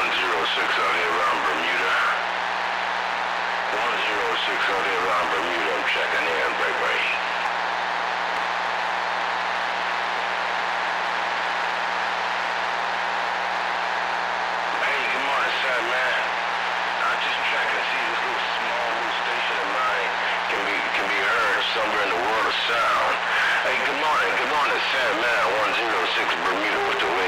106 out here around Bermuda. 106 out here around Bermuda. I'm checking in. Bye-bye. Hey, good morning, sir, man. I'm just checking to see this little station of mine can be heard somewhere in the world of sound. Hey, good morning, sir, man. 106 Bermuda with the wind.